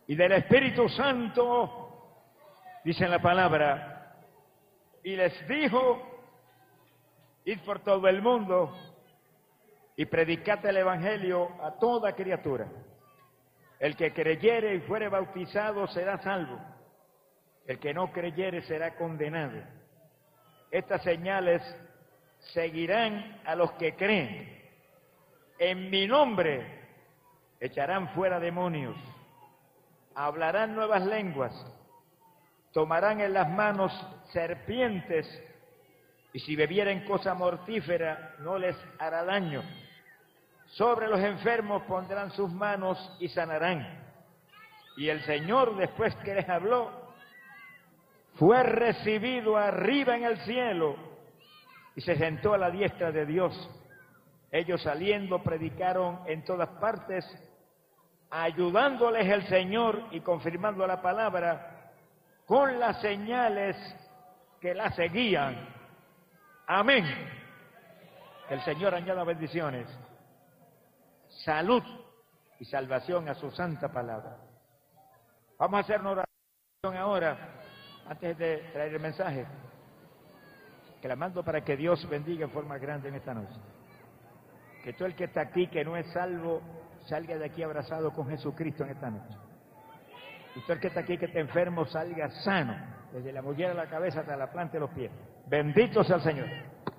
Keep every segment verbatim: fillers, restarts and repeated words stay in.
y del Espíritu Santo, dice la palabra, y les dijo, id por todo el mundo y predicad el Evangelio a toda criatura. El que creyere y fuere bautizado será salvo. El que no creyere será condenado. Estas señales seguirán a los que creen. En mi nombre echarán fuera demonios, hablarán nuevas lenguas, tomarán en las manos serpientes, y si bebieren cosa mortífera no les hará daño. Sobre los enfermos pondrán sus manos y sanarán. Y el Señor, después que les habló, fue recibido arriba en el cielo y se sentó a la diestra de Dios. Ellos saliendo predicaron en todas partes, ayudándoles el Señor y confirmando la palabra con las señales que la seguían. Amén. El Señor añada bendiciones, salud y salvación a su santa palabra. Vamos a hacer una oración ahora, antes de traer el mensaje, clamando para que Dios bendiga en forma grande en esta noche. Que todo el que está aquí, que no es salvo, salga de aquí abrazado con Jesucristo en esta noche. Y todo el que está aquí, que está enfermo, salga sano, desde la mollera de la cabeza hasta la planta de los pies. Bendito sea el Señor.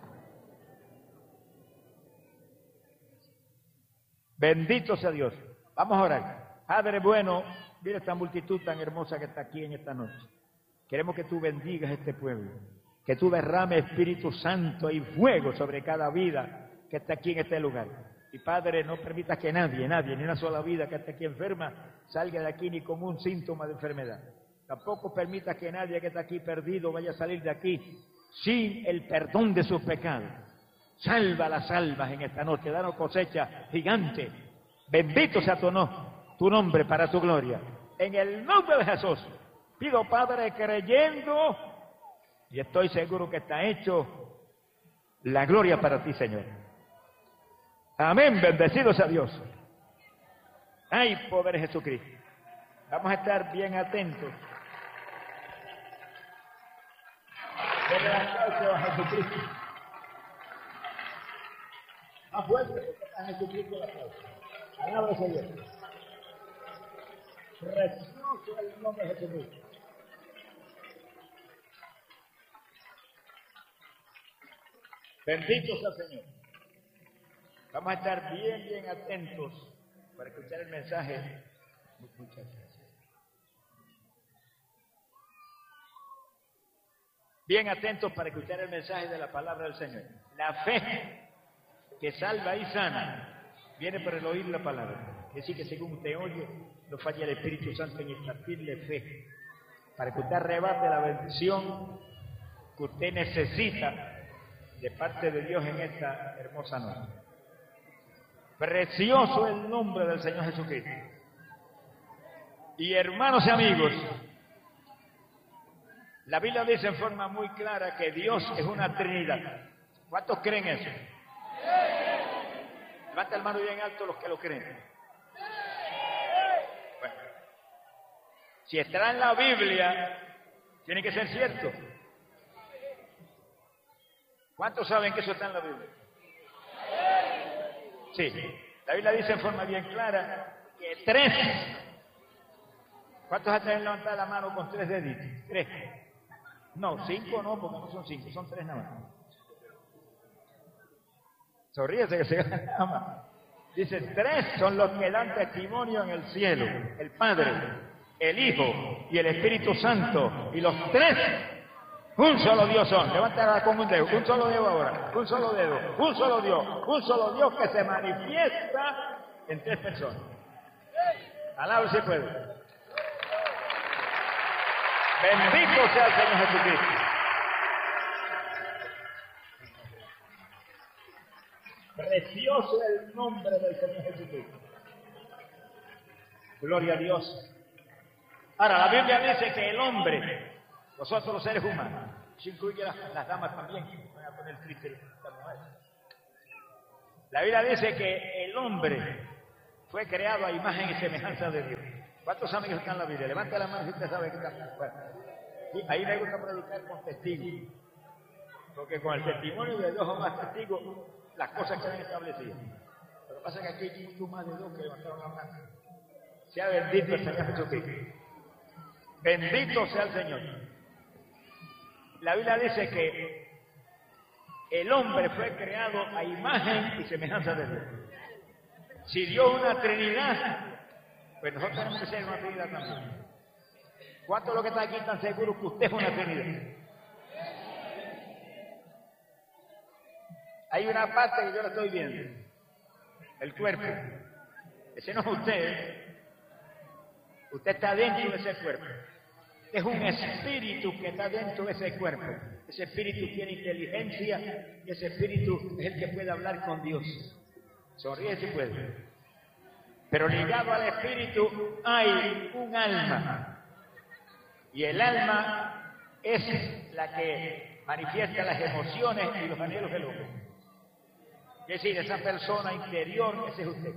Bendito sea Dios. Vamos a orar. Padre bueno, mira esta multitud tan hermosa que está aquí en esta noche. Queremos que tú bendigas este pueblo, que tú derrames Espíritu Santo y fuego sobre cada vida que está aquí en este lugar. Y Padre, no permitas que nadie, nadie, ni una sola vida que esté aquí enferma, salga de aquí ni con un síntoma de enfermedad. Tampoco permitas que nadie que está aquí perdido vaya a salir de aquí sin el perdón de sus pecados. Salva las almas en esta noche, danos cosecha gigante. Bendito sea tu, no, tu nombre para tu gloria. En el nombre de Jesús, pido, Padre, creyendo, y estoy seguro que está hecho, la gloria para ti, Señor. Amén, bendecido sea Dios. Ay, pobre Jesucristo. Vamos a estar bien atentos. Denle las gracias a Jesucristo. Más fuerte, porque está Jesucristo la causa. Alaba al Señor. Precioso el nombre de Jesucristo. Bendito sea el Señor. Vamos a estar bien, bien atentos para escuchar el mensaje. Muchas gracias. Bien atentos para escuchar el mensaje de la palabra del Señor. La fe que salva y sana viene por el oír la palabra. Es decir, que según usted oye, no falla el Espíritu Santo en impartirle fe, para que usted arrebate la bendición que usted necesita de parte de Dios en esta hermosa noche. Precioso el nombre del Señor Jesucristo. Y hermanos y amigos, la Biblia dice en forma muy clara que Dios es una Trinidad. ¿Cuántos creen eso? Levanta el mano bien alto los que lo creen. Bueno, si está en la Biblia, tiene que ser cierto. ¿Cuántos saben que eso está en la Biblia? Sí, la Biblia dice en forma bien clara que tres. ¿Cuántos han levantado la mano con tres deditos? Tres. No, cinco no, porque no son cinco, son tres nada más. Sonríese que se gana nada más. Dice, tres son los que dan testimonio en el cielo: el Padre, el Hijo y el Espíritu Santo. Y los tres, un solo Dios son. Levántala con un dedo, un solo dedo ahora, un solo dedo, un solo Dios, un solo Dios que se manifiesta en tres personas. Alaba si puede. Bendito sea el Señor Jesucristo. Precioso el nombre del Señor Jesucristo. Gloria a Dios. Ahora, la Biblia dice que el hombre, nosotros los seres humanos, se incluye las, las damas también, voy a poner triste esta mujer. La Biblia dice que el hombre fue creado a imagen y semejanza de Dios. ¿Cuántos saben que está en la Biblia? Levanta la mano si usted sabe que está. Bueno, sí, ahí me gusta predicar con testigos. Porque con el testimonio de dos o más testigos, las cosas quedan establecidas. Lo que pasa es que aquí hay mucho más de dos que levantaron la mano. Sea bendito el Señor Jesucristo. Bendito sea el Señor. La Biblia dice que el hombre fue creado a imagen y semejanza de Dios. Si Dios es una Trinidad, pues nosotros tenemos que ser una Trinidad también. ¿Cuántos de los que están aquí están seguros que usted es una Trinidad? Hay una parte que yo la estoy viendo. El cuerpo. Ese no es usted. Usted está dentro de ese cuerpo. Es un espíritu que está dentro de ese cuerpo. Ese espíritu tiene inteligencia y ese espíritu es el que puede hablar con Dios. Sonríe si puede. Pero ligado al espíritu hay un alma. Y el alma es la que manifiesta las emociones y los anhelos del hombre. Es decir, esa persona interior, ese es usted.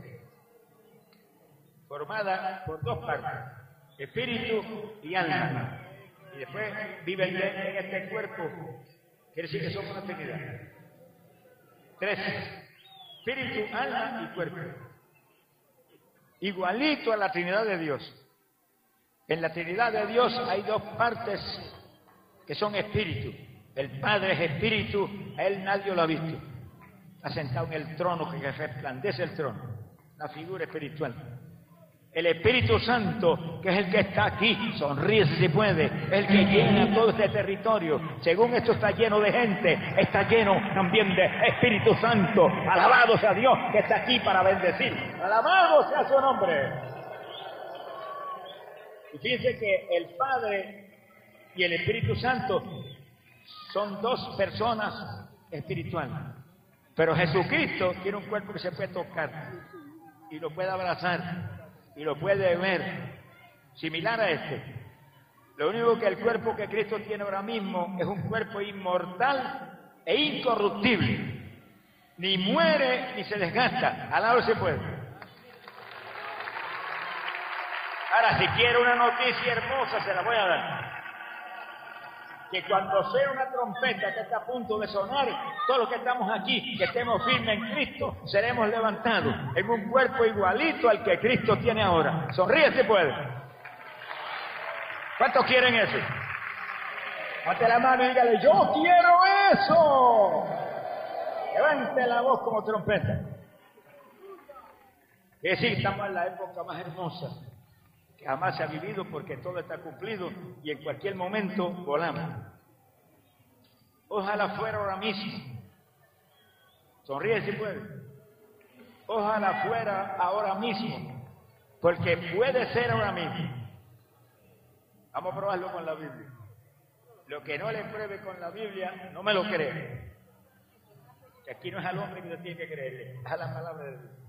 Formada por dos partes. Espíritu y alma. Y después viven en este cuerpo. Quiere decir que somos una Trinidad. Tres. Espíritu, alma y cuerpo. Igualito a la Trinidad de Dios. En la Trinidad de Dios hay dos partes que son espíritu. El Padre es espíritu, a Él nadie lo ha visto. Está sentado en el trono que resplandece el trono. La figura espiritual. El Espíritu Santo, que es el que está aquí, sonríe si se puede, es el que llena todo este territorio. Según esto está lleno de gente, está lleno también de Espíritu Santo. Alabado sea Dios que está aquí para bendecir. Alabado sea su nombre. Y fíjense que el Padre y el Espíritu Santo son dos personas espirituales. Pero Jesucristo tiene un cuerpo que se puede tocar y lo puede abrazar. Y lo puede ver, similar a este. Lo único que el cuerpo que Cristo tiene ahora mismo es un cuerpo inmortal e incorruptible. Ni muere ni se desgasta. Al lado se puede. Ahora, si quiere una noticia hermosa, se la voy a dar. Que cuando sea una trompeta que está a punto de sonar, todos los que estamos aquí, que estemos firmes en Cristo, seremos levantados en un cuerpo igualito al que Cristo tiene ahora. Sonríe si puede. ¿Cuántos quieren eso? Levante la mano y dígale, yo quiero eso. Levante la voz como trompeta. Es decir, estamos en la época más hermosa que jamás se ha vivido porque todo está cumplido y en cualquier momento volamos. Ojalá fuera ahora mismo. Sonríe si puede. Ojalá fuera ahora mismo, porque puede ser ahora mismo. Vamos a probarlo con la Biblia. Lo que no le pruebe con la Biblia, no me lo cree. Que aquí no es al hombre que le tiene que creerle, es a la palabra de Dios.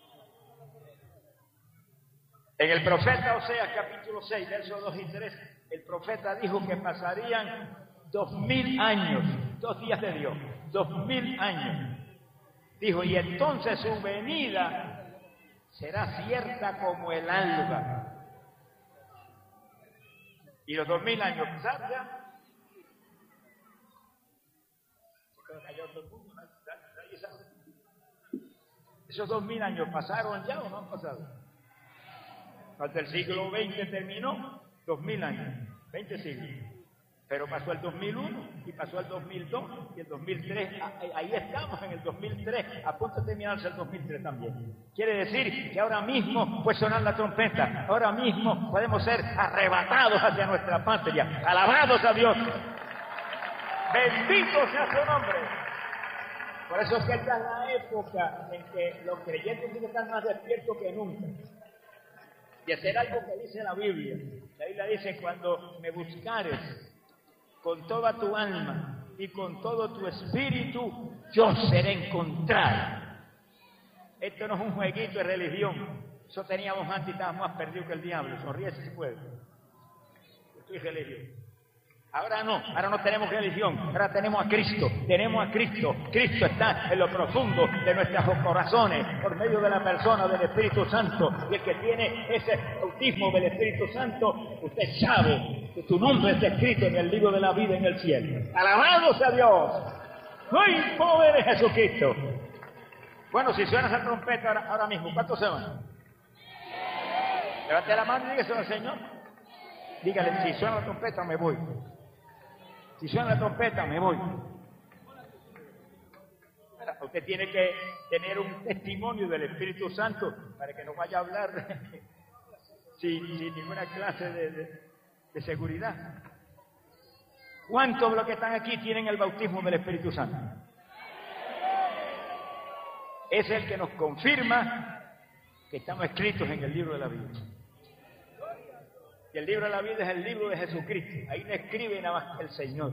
En el profeta Oseas capítulo seis, versos dos y tres, el profeta dijo que pasarían dos mil años, dos días de Dios, dos mil años. Dijo, y entonces su venida será cierta como el alba. Y los dos mil años pasaron ya. ¿Esos dos mil años pasaron ya o no han pasado? Cuando el siglo veinte terminó, dos mil años, veinte siglos. Pero pasó el dos mil uno y pasó el dos mil dos y el dos mil tres. Ahí estamos en el dos mil tres, a punto de terminarse el dos mil tres también. Quiere decir que ahora mismo puede sonar la trompeta, ahora mismo podemos ser arrebatados hacia nuestra patria. Alabados a Dios. Bendito sea su nombre. Por eso es que esta es la época en que los creyentes tienen que estar más despiertos que nunca. Y hacer algo que dice la Biblia. La Biblia dice, cuando me buscares con toda tu alma y con todo tu espíritu, yo seré encontrado. Esto no es un jueguito de religión. Eso teníamos antes y estábamos más perdidos que el diablo. Sonríe si se puede. Esto es religión. Ahora no, ahora no tenemos religión, ahora tenemos a Cristo, tenemos a Cristo. Cristo está en lo profundo de nuestros corazones por medio de la persona del Espíritu Santo. Y el que tiene ese bautismo del Espíritu Santo, usted sabe que tu nombre está escrito en el libro de la vida en el cielo. ¡Alabado sea Dios! ¡Muy poder es Jesucristo! Bueno, si suena esa trompeta ahora, ahora mismo, ¿cuántos se van? Levante la mano y dígaselo al Señor. Dígale, si suena la trompeta me voy. Si suena la trompeta me voy. Ahora, usted tiene que tener un testimonio del Espíritu Santo para que no vaya a hablar sin, sin ninguna clase de, de, de seguridad. ¿Cuántos de los que están aquí tienen el bautismo del Espíritu Santo? Es el que nos confirma que estamos escritos en el libro de la vida. Y el libro de la vida es el libro de Jesucristo. Ahí no escribe nada más que el Señor.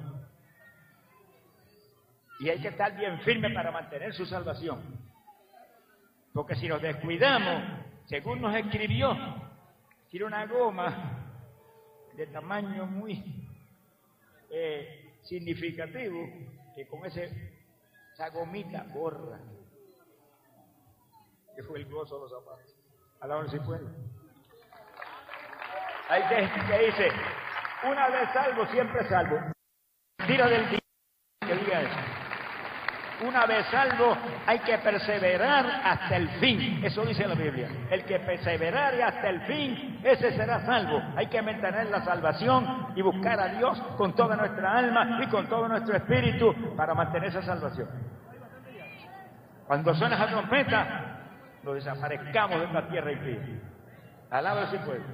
Y hay que estar bien firme para mantener su salvación. Porque si nos descuidamos, según nos escribió, tiene una goma de tamaño muy eh, significativo, que con ese, esa gomita borra. Que fue el gozo de los zapatos. A la hora si puede. Hay gente que dice, una vez salvo, siempre salvo. Tira del día que diga eso. Una vez salvo, hay que perseverar hasta el fin. Eso dice la Biblia. El que perseverare hasta el fin, ese será salvo. Hay que mantener la salvación y buscar a Dios con toda nuestra alma y con todo nuestro espíritu para mantener esa salvación. Cuando suena esa trompeta, nos desaparezcamos de esta tierra impía. Alaba si puede.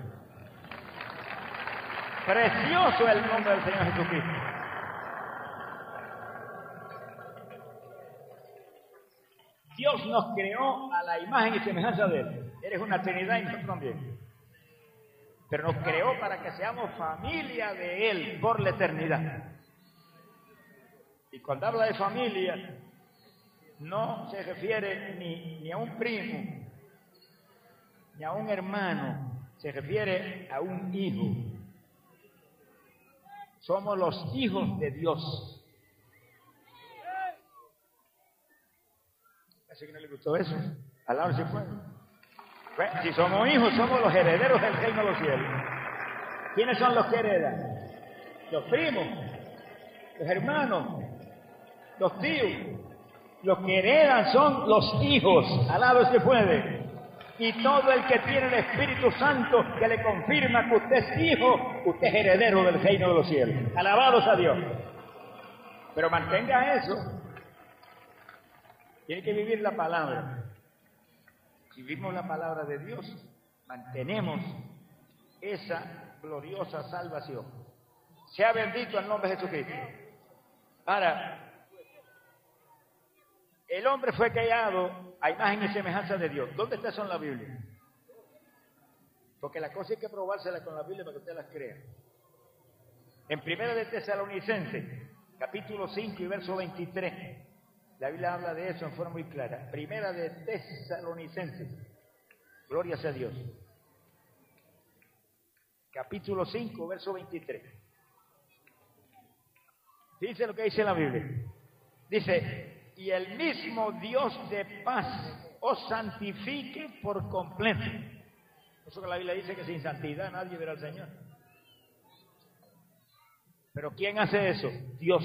Precioso es el nombre del Señor Jesucristo. Dios nos creó a la imagen y semejanza de Él. Eres una Trinidad y nosotros también. Pero nos creó para que seamos familia de Él por la eternidad. Y cuando habla de familia, no se refiere ni, ni a un primo, ni a un hermano, se refiere a un hijo. Somos los hijos de Dios. ¿Así que no le gustó eso? Al lado se fue. Bueno, si somos hijos, somos los herederos del reino de los cielos. ¿Quiénes son los que heredan? Los primos, los hermanos, los tíos. Los que heredan son los hijos, alado se puede. Y todo el que tiene el Espíritu Santo que le confirma que usted es hijo, usted es heredero del reino de los cielos. Alabados a Dios. Pero mantenga eso. Tiene que vivir la palabra. Si vivimos la palabra de Dios, mantenemos esa gloriosa salvación. Sea bendito el nombre de Jesucristo. Ahora, el hombre fue creado a imagen y semejanza de Dios. ¿Dónde está eso en la Biblia? Porque la cosa hay que probársela con la Biblia para que usted las crea. En Primera de Tesalonicenses, capítulo cinco y verso veintitrés, la Biblia habla de eso en forma muy clara. Primera de Tesalonicenses, gloria sea a Dios. Capítulo cinco, verso veintitrés. Dice lo que dice la Biblia. Dice, y el mismo Dios de paz os santifique por completo. Eso que la Biblia dice que sin santidad nadie verá al Señor. Pero ¿quién hace eso? Dios.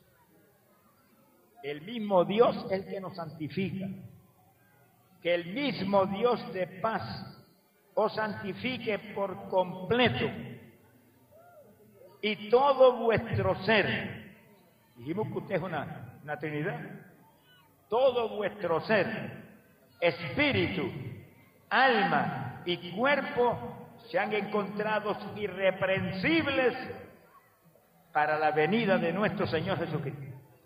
El mismo Dios es el que nos santifica. Que el mismo Dios de paz os santifique por completo. Y todo vuestro ser. Dijimos que usted es una, una Trinidad. Todo vuestro ser, espíritu, alma y cuerpo sean encontrados irreprensibles para la venida de nuestro Señor Jesucristo.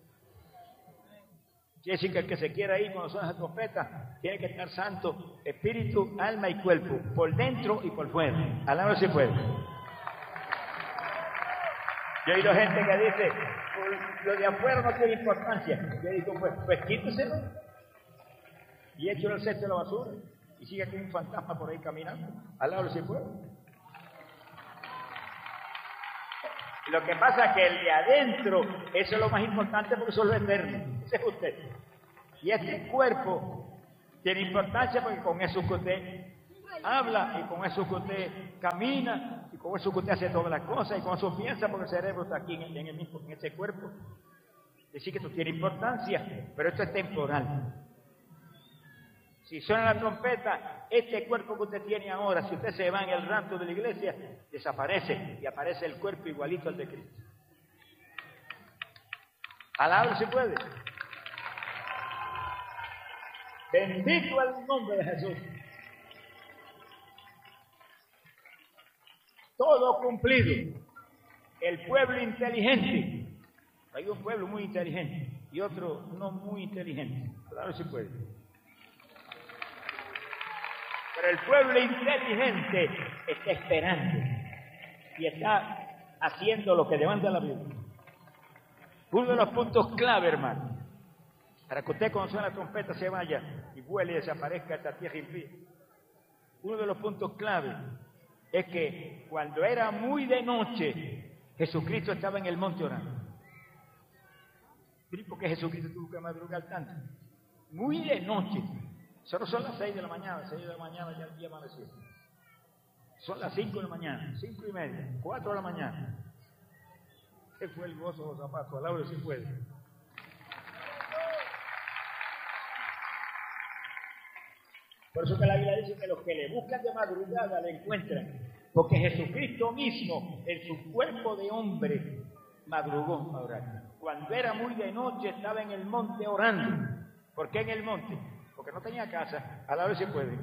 Quiere decir que el que se quiera ir cuando suena esa trompeta tiene que estar santo, espíritu, alma y cuerpo, por dentro y por fuera. Alabado si puede. Yo he oído gente que dice, lo de afuera no tiene importancia. Yo digo, pues, pues quíteselo y échelo al cesto de la basura y siga con un fantasma por ahí caminando. Al lado si puede. Lo que pasa es que el de adentro, eso es lo más importante porque eso es lo eterno. Ese es usted. Y este cuerpo tiene importancia porque con eso que usted habla y con eso que usted camina y con eso que usted hace todas las cosas y con eso piensa porque el cerebro está aquí en, en el mismo, en ese cuerpo. Es decir, que esto tiene importancia, pero esto es temporal. Si suena la trompeta, este cuerpo que usted tiene ahora, si usted se va en el rapto de la iglesia, desaparece y aparece el cuerpo igualito al de Cristo. Alabado si puede. Bendito el nombre de Jesús. Todo cumplido. El pueblo inteligente. Hay un pueblo muy inteligente y otro no muy inteligente. Claro si puede. Pero el pueblo inteligente está esperando y está haciendo lo que demanda la Biblia. Uno de los puntos clave, hermano, para que usted cuando suene la trompeta se vaya y vuele y desaparezca esta tierra impía. Uno de los puntos clave es que cuando era muy de noche, Jesucristo estaba en el monte orando. ¿Por qué Jesucristo tuvo que madrugar tanto? Muy de noche. Solo son las seis de la mañana, seis de la mañana ya el día amaneció. Son las cinco de la mañana, cinco y media, cuatro de la mañana. Ese fue el gozo de los zapatos, al aire si puede. Por eso que la Biblia dice que los que le buscan de madrugada le encuentran. Porque Jesucristo mismo, en su cuerpo de hombre, madrugó a orar. Cuando era muy de noche estaba en el monte orando. ¿Por qué en el monte? Porque no tenía casa, a la hora se puede.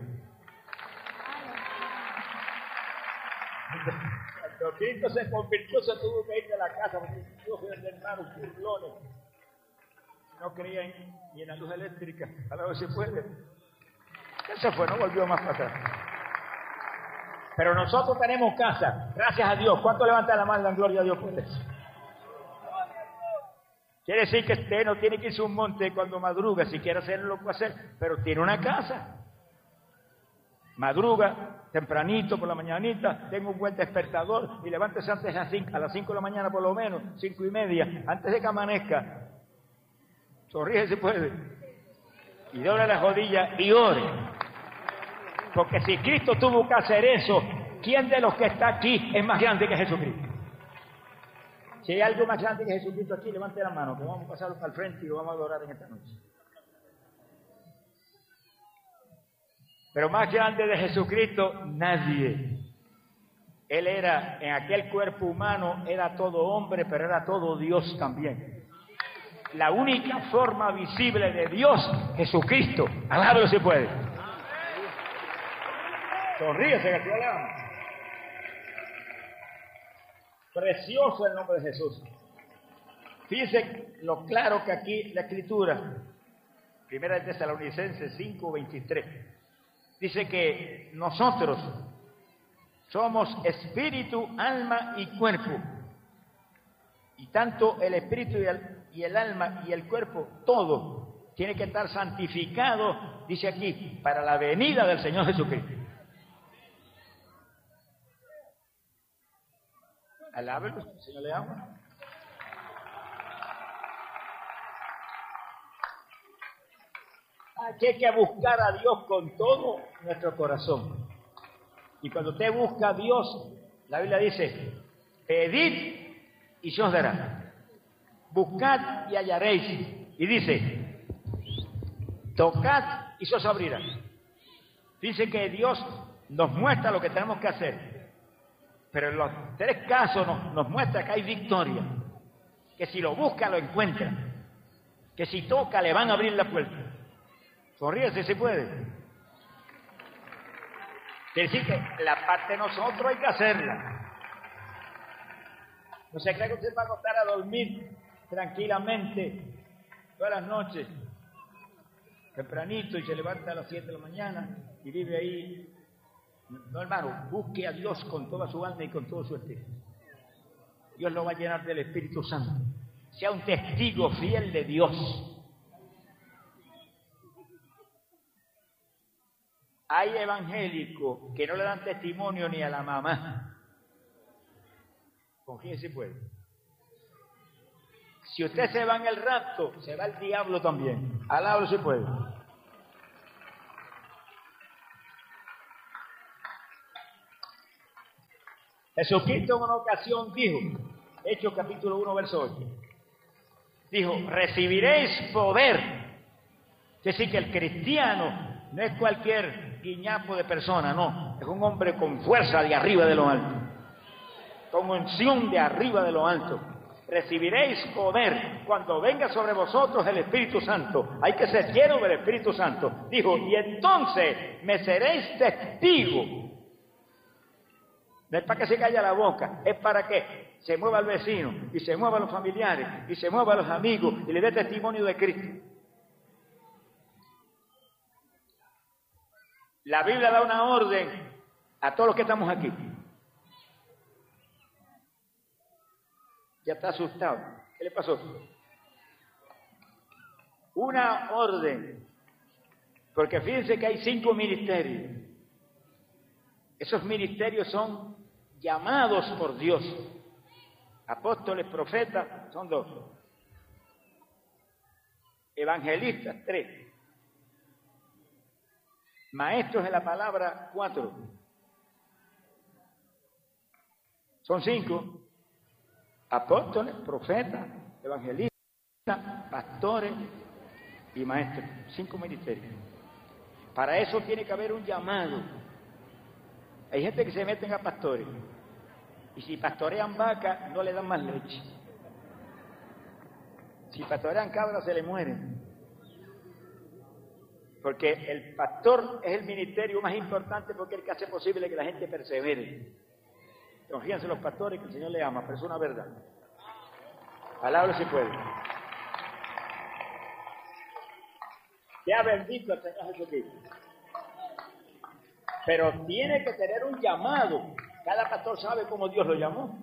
Cuando Cristo se convirtió, se tuvo que ir de la casa, porque Dios fue hermanos burlones. No creían ni en la luz eléctrica, a la hora se puede. Él se fue, no volvió más para atrás. Pero nosotros tenemos casa, gracias a Dios. ¿Cuánto levanta la mano en gloria a Dios por eso? Quiere decir que usted no tiene que irse a un monte cuando madruga, si quiere hacerlo lo puede hacer, pero tiene una casa. Madruga tempranito por la mañanita, tenga un buen despertador y levántese antes a las cinco, a las cinco de la mañana por lo menos, cinco y media, antes de que amanezca. Sonríe si puede. Y doble las rodillas y ore. Porque si Cristo tuvo que hacer eso, ¿quién de los que está aquí es más grande que Jesucristo? Si hay algo más grande que Jesucristo aquí, levante la mano, que vamos a pasarlo al frente y lo vamos a adorar en esta noche. Pero más grande de Jesucristo, nadie. Él era, en aquel cuerpo humano, era todo hombre, pero era todo Dios también. La única forma visible de Dios, Jesucristo. Alabado si puede. Sonríese que te alabamos. Precioso el nombre de Jesús. Fíjense lo claro que aquí la Escritura, Primera de Tesalonicenses cinco veintitrés, dice que nosotros somos espíritu, alma y cuerpo. Y tanto el espíritu y el, y el alma y el cuerpo, todo, tiene que estar santificado, dice aquí, para la venida del Señor Jesucristo. Alábelo, Señor, le amo. Aquí hay que buscar a Dios con todo nuestro corazón. Y cuando usted busca a Dios, la Biblia dice, pedid y se os dará. Buscad y hallaréis. Y dice, tocad y se os abrirá. Dice que Dios nos muestra lo que tenemos que hacer. Pero en los tres casos nos, nos muestra que hay victoria. Que si lo busca, lo encuentra. Que si toca, le van a abrir la puerta. Sonríese si puede. Quiere decir que la parte de nosotros hay que hacerla. No se cree que usted va a acostar a dormir tranquilamente todas las noches, tempranito, y se levanta a las siete de la mañana y vive ahí. No, hermano, busque a Dios con toda su alma y con todo su espíritu. Dios lo va a llenar del Espíritu Santo. Sea un testigo fiel de Dios. Hay evangélicos que no le dan testimonio ni a la mamá. ¿Con quién se puede? Si usted se va en el rapto, se va el diablo también. Alábalo si puede. Jesucristo en una ocasión dijo, Hechos capítulo uno, verso ocho, dijo, recibiréis poder. Es decir, que el cristiano no es cualquier guiñapo de persona, no. Es un hombre con fuerza de arriba de lo alto, con unción de arriba de lo alto. Recibiréis poder cuando venga sobre vosotros el Espíritu Santo. Hay que ser lleno del Espíritu Santo. Dijo, y entonces me seréis testigo. No es para que se calle la boca, es para que se mueva el vecino, y se muevan los familiares, y se muevan los amigos, y le dé testimonio de Cristo. La Biblia da una orden a todos los que estamos aquí. Ya está asustado. ¿Qué le pasó? Una orden. Porque fíjense que hay cinco ministerios. Esos ministerios son llamados por Dios. Apóstoles, profetas, son dos. Evangelistas, tres. Maestros de la palabra, cuatro. Son cinco. Apóstoles, profetas, evangelistas, pastores y maestros. Cinco ministerios. Para eso tiene que haber un llamado. Hay gente que se meten a pastores. Y si pastorean vacas, no le dan más leche. Si pastorean cabras, se le mueren. Porque el pastor es el ministerio más importante porque es el que hace posible que la gente persevere. Pero fíjense los pastores que el Señor le ama, pero es una verdad. Palabra si puede. Sea bendito el Señor Jesucristo. Pero tiene que tener un llamado. Cada pastor sabe cómo Dios lo llamó.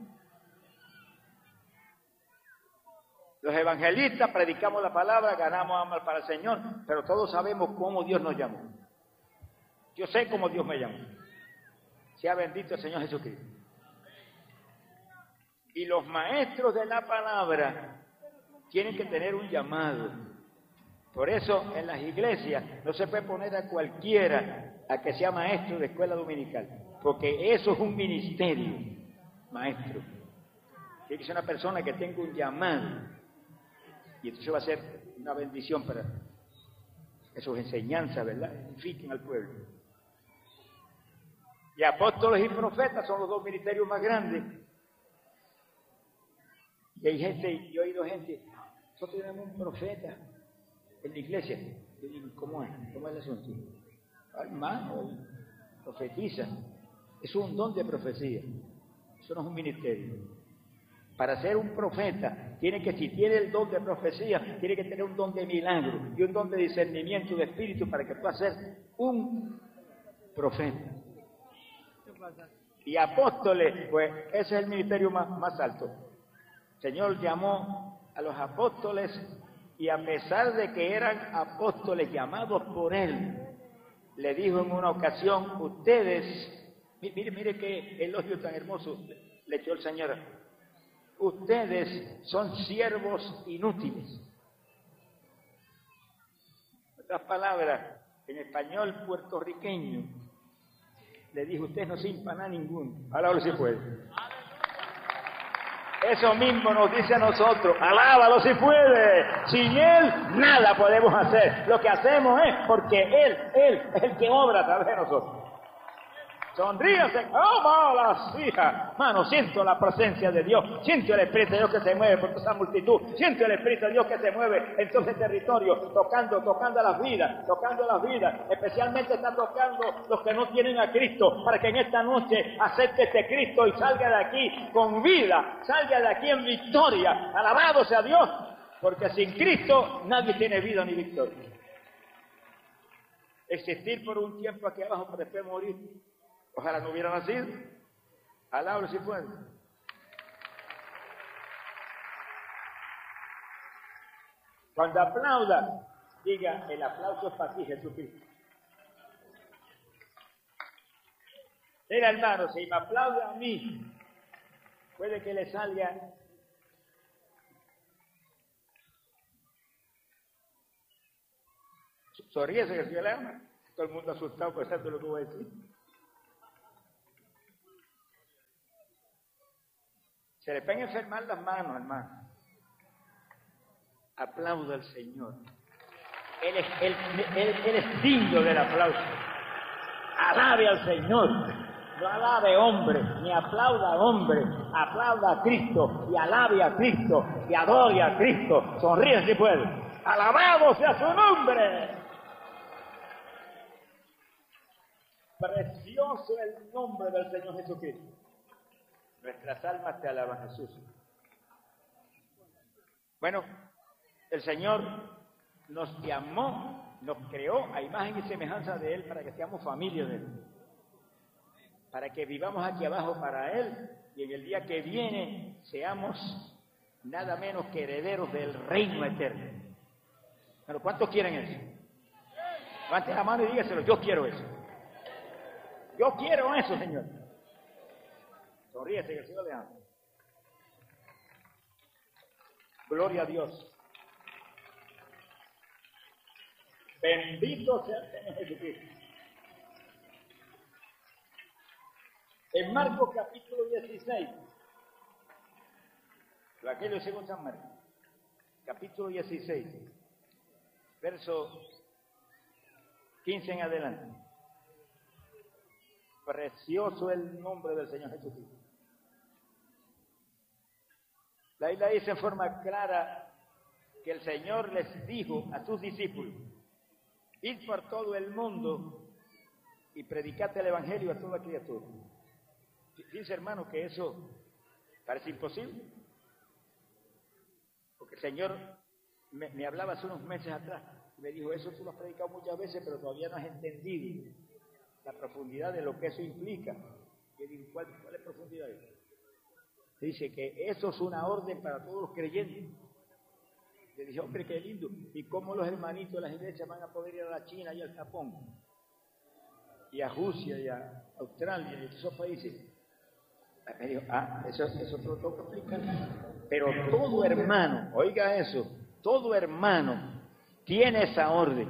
Los evangelistas predicamos la palabra, ganamos almas para el Señor, pero todos sabemos cómo Dios nos llamó. Yo sé cómo Dios me llamó. Sea bendito el Señor Jesucristo. Y los maestros de la palabra tienen que tener un llamado. Por eso en las iglesias no se puede poner a cualquiera a que sea maestro de escuela dominical, porque eso es un ministerio, maestro. Tiene que ser una persona que tenga un llamado. Y entonces va a ser una bendición para que sus enseñanzas, ¿verdad?, edifiquen al pueblo. Y apóstoles y profetas son los dos ministerios más grandes. Y hay gente, yo he oído gente, nosotros tenemos un profeta en la iglesia. Yo digo, ¿cómo es? ¿Cómo es el asunto? Hermano, profetiza. Es un don de profecía. Eso no es un ministerio. Para ser un profeta, tiene que, si tiene el don de profecía, tiene que tener un don de milagro y un don de discernimiento de espíritu para que pueda ser un profeta. Y apóstoles, pues ese es el ministerio más, más alto. El Señor llamó a los apóstoles y a pesar de que eran apóstoles llamados por Él, le dijo en una ocasión, ustedes, mire, mire qué elogio tan hermoso le echó el Señor. Ustedes son siervos inútiles. En otras palabras, en español puertorriqueño, le dijo, ustedes no sirven para nada ninguno. Alábalo si puede. Eso mismo nos dice a nosotros, alábalo si puede. Sin Él nada podemos hacer. Lo que hacemos es porque Él, Él es el que obra a través de nosotros. Sonríase, ¡oh, las hijas! Mano, siento la presencia de Dios, siento el Espíritu de Dios que se mueve por toda esa multitud, siento el Espíritu de Dios que se mueve en todo ese territorio, tocando, tocando las vidas, tocando las vidas, especialmente está tocando los que no tienen a Cristo, para que en esta noche acepte este Cristo y salga de aquí con vida, salga de aquí en victoria, alabado sea Dios, porque sin Cristo nadie tiene vida ni victoria. Existir por un tiempo aquí abajo para después morir. Ojalá no hubiera nacido. Alábalo si puede. Cuando aplauda, diga, el aplauso es para ti, Jesucristo. Mira, hermano, si me aplaude a mí, puede que le salga Sonríese que el Señor le ama. Todo el mundo asustado pensando lo que voy a decir. Se le pueden enfermar las manos, hermano. Aplauda al Señor. Él es, él, él, él es digno del aplauso. Alabe al Señor. No alabe hombre, ni aplauda a hombre. Aplauda a Cristo y alabe a Cristo y adore a Cristo. Sonríe si puede. Alabado sea su nombre. Precioso el nombre del Señor Jesucristo. Nuestras almas te alaban, Jesús. Bueno, el Señor nos llamó, nos creó a imagen y semejanza de Él para que seamos familia de Él. Para que vivamos aquí abajo para Él y en el día que viene seamos nada menos que herederos del reino eterno. Pero ¿cuántos quieren eso? Levante la mano y dígaselo, yo quiero eso. Yo quiero eso, Señor. Sonríese que el Señor le ama. Gloria a Dios. Bendito sea el Señor Jesucristo. En Marcos capítulo dieciséis, el Evangelio según San Marcos, capítulo dieciséis, verso quince en adelante. Precioso el nombre del Señor Jesucristo. La Biblia dice en forma clara que el Señor les dijo a sus discípulos: id por todo el mundo y predicad el Evangelio a toda criatura. Dice, hermano, que eso parece imposible. Porque el Señor me, me hablaba hace unos meses atrás y me dijo, eso tú lo has predicado muchas veces, pero todavía no has entendido la profundidad de lo que eso implica. Yo digo, ¿cuál, cuál es la profundidad de eso? Dice que eso es una orden para todos los creyentes. Le dije, hombre, qué lindo. ¿Y cómo los hermanitos de las iglesias van a poder ir a la China y al Japón? Y a Rusia y a Australia y a esos países. Me dijo, ah, eso, eso te lo tengo que explicar. Pero todo hermano, oiga eso, todo hermano tiene esa orden.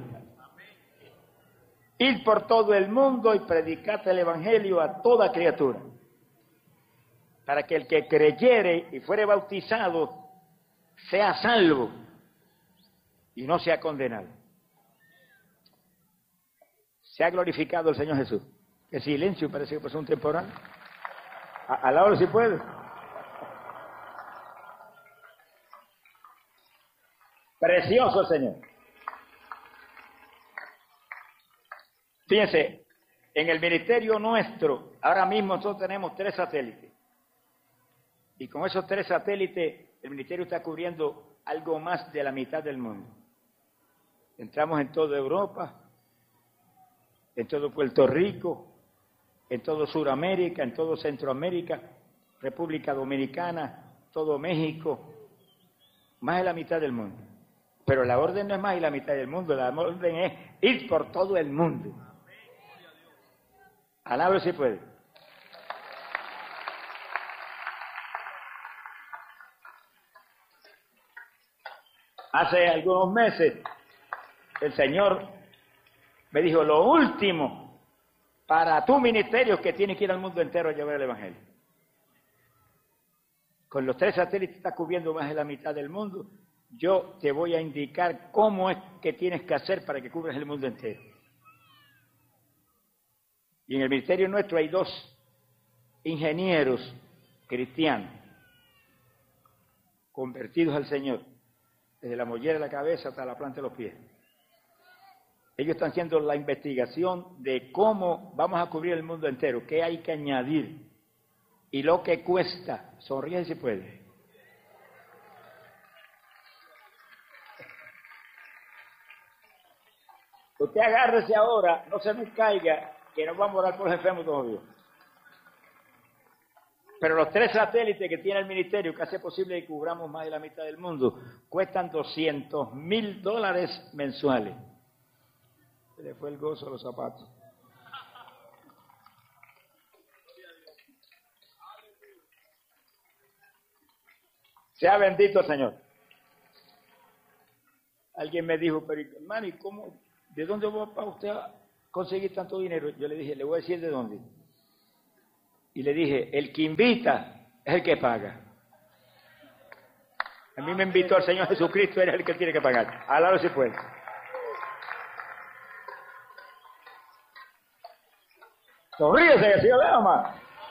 Ir por todo el mundo y predicar el Evangelio a toda criatura. Para que el que creyere y fuere bautizado sea salvo y no sea condenado. Se ha glorificado el Señor Jesús. El silencio parece que pasó un temporal. Al lado si puede. Precioso el Señor. Fíjense, en el ministerio nuestro, ahora mismo nosotros tenemos tres satélites. Y con esos tres satélites, el ministerio está cubriendo algo más de la mitad del mundo. Entramos en toda Europa, en todo Puerto Rico, en todo Sudamérica, en todo Centroamérica, República Dominicana, todo México, más de la mitad del mundo. Pero la orden no es más de la mitad del mundo, la orden es ir por todo el mundo. Alábalo si puede. Hace algunos meses el Señor me dijo, lo último para tu ministerio es que tienes que ir al mundo entero a llevar el Evangelio. Con los tres satélites estás cubriendo más de la mitad del mundo. Yo te voy a indicar cómo es que tienes que hacer para que cubras el mundo entero. Y en el ministerio nuestro hay dos ingenieros cristianos convertidos al Señor, desde la mollera de la cabeza hasta la planta de los pies. Ellos están haciendo la investigación de cómo vamos a cubrir el mundo entero, qué hay que añadir y lo que cuesta. Sonríe si puede. Usted agárrese ahora, no se nos caiga, que nos vamos a orar por los enfermos todavía. Pero los tres satélites que tiene el ministerio, que hace posible que cubramos más de la mitad del mundo, cuestan doscientos mil dólares mensuales. Se le fue el gozo a los zapatos. Sea bendito el Señor. Alguien me dijo, pero hermano, ¿y cómo ¿de dónde va a usted a conseguir tanto dinero? Yo le dije, le voy a decir de dónde. Y le dije, el que invita es el que paga. A mí me invitó el Señor Jesucristo, él es el que tiene que pagar. Alabado si puede. Sonríese, que si yo veo más.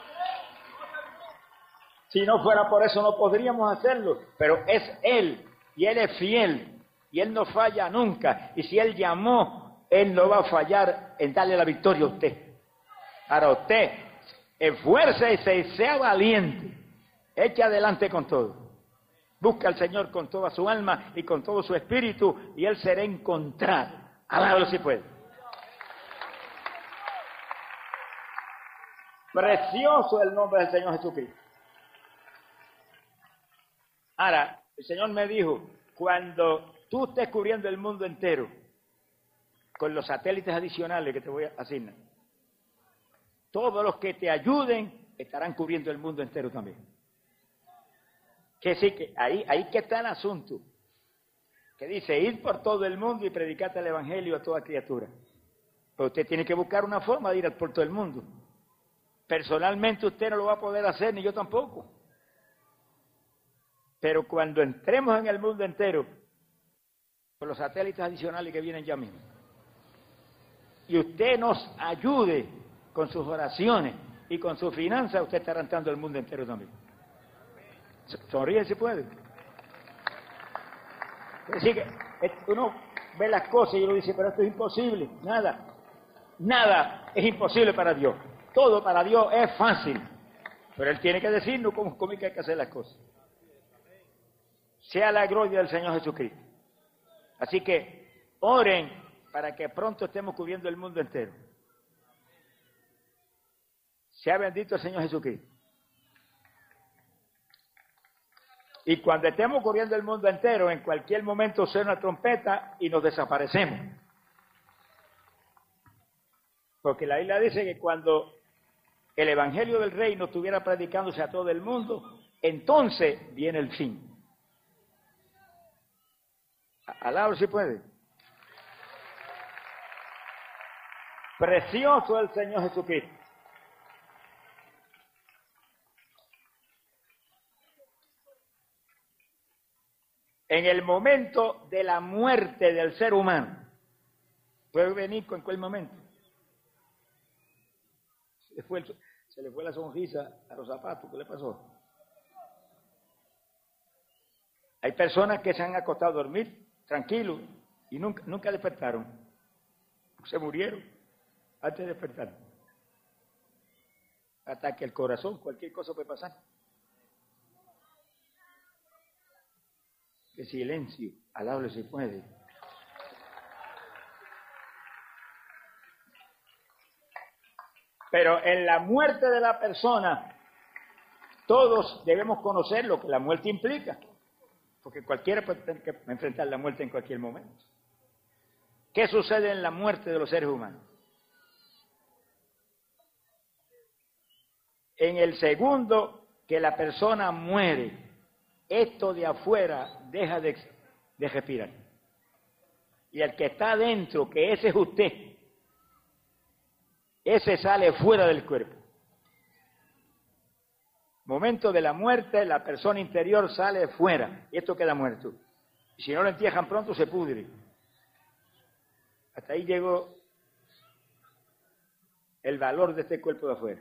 Si no fuera por eso no podríamos hacerlo, pero es Él, y Él es fiel, y Él no falla nunca, y si Él llamó, Él no va a fallar en darle la victoria a usted. Para usted, esfuércese y sea valiente, eche adelante con todo. Busca al Señor con toda su alma y con todo su espíritu, y Él será encontrado. Alábalo si puede. Precioso el nombre del Señor Jesucristo. Ahora, el Señor me dijo, cuando tú estés cubriendo el mundo entero, con los satélites adicionales que te voy a asignar, todos los que te ayuden estarán cubriendo el mundo entero también. Que sí, que ahí, ahí que está el asunto, que dice, ir por todo el mundo y predicarte el Evangelio a toda criatura. Pero usted tiene que buscar una forma de ir por todo el mundo. Personalmente usted no lo va a poder hacer, ni yo tampoco. Pero cuando entremos en el mundo entero, con los satélites adicionales que vienen ya mismo, y usted nos ayude con sus oraciones y con sus finanzas, usted estará entrando el mundo entero también. Sonríe si puede. Es decir, que uno ve las cosas y uno dice, pero esto es imposible. Nada, nada es imposible para Dios. Todo para Dios es fácil. Pero Él tiene que decirnos cómo, cómo hay que hacer las cosas. Sea la gloria del Señor Jesucristo. Así que oren para que pronto estemos cubriendo el mundo entero. Sea bendito el Señor Jesucristo. Y cuando estemos cubriendo el mundo entero, en cualquier momento suena una trompeta y nos desaparecemos. Porque la Biblia dice que cuando el Evangelio del Reino estuviera predicándose a todo el mundo, entonces viene el fin. Alabado si puede. Precioso el Señor Jesucristo. En el momento de la muerte del ser humano, puede venir con cualquier momento. Se le fue, el, se le fue la sonrisa a los zapatos, ¿qué le pasó? Hay personas que se han acostado a dormir tranquilos y nunca, nunca despertaron. Se murieron antes de despertar. Ataque al corazón, cualquier cosa puede pasar. De silencio, alable si puede. Pero en la muerte de la persona, todos debemos conocer lo que la muerte implica. Porque cualquiera puede tener que enfrentar la muerte en cualquier momento. ¿Qué sucede en la muerte de los seres humanos? En el segundo que la persona muere, esto de afuera deja de, de respirar. Y el que está adentro, que ese es usted, ese sale fuera del cuerpo. Momento de la muerte, la persona interior sale fuera, y esto queda muerto. Y si no lo entierran pronto, se pudre. Hasta ahí llegó el valor de este cuerpo de afuera.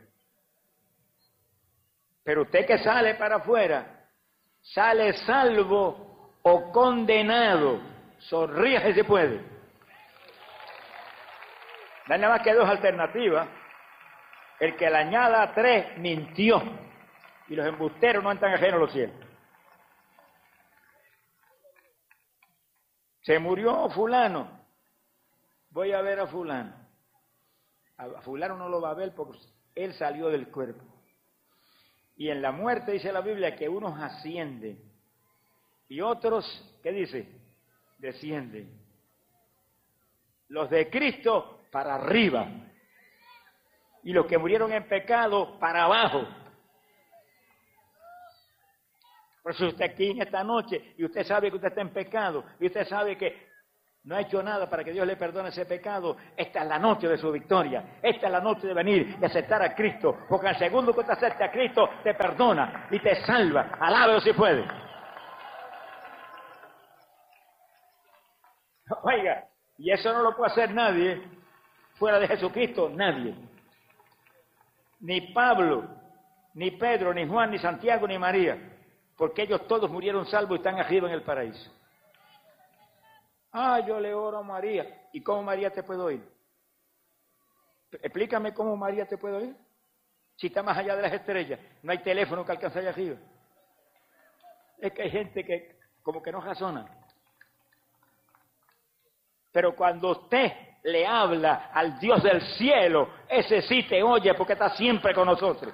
Pero usted que sale para afuera, sale salvo o condenado. Sonríe si se puede. No hay nada más que dos alternativas. El que le añada tres mintió. Y los embusteros no entran ajenos a los cielos. Se murió fulano. Voy a ver a fulano. A fulano no lo va a ver porque él salió del cuerpo. Y en la muerte dice la Biblia que unos ascienden y otros, ¿qué dice? Descienden. Los de Cristo para arriba y los que murieron en pecado para abajo. Por eso usted aquí en esta noche y usted sabe que usted está en pecado y usted sabe que no ha hecho nada para que Dios le perdone ese pecado, esta es la noche de su victoria. Esta es la noche de venir y aceptar a Cristo. Porque al segundo que te acepte a Cristo, te perdona y te salva. Alábelo si puede. Oiga, y eso no lo puede hacer nadie fuera de Jesucristo, nadie. Ni Pablo, ni Pedro, ni Juan, ni Santiago, ni María, porque ellos todos murieron salvos y están arriba en el paraíso. Ah, yo le oro a María. ¿Y cómo María te puede oír? Explícame cómo María te puede oír. Si está más allá de las estrellas, no hay teléfono que alcance allá arriba. Es que hay gente que como que no razona. Pero cuando usted le habla al Dios del cielo, ese sí te oye porque está siempre con nosotros.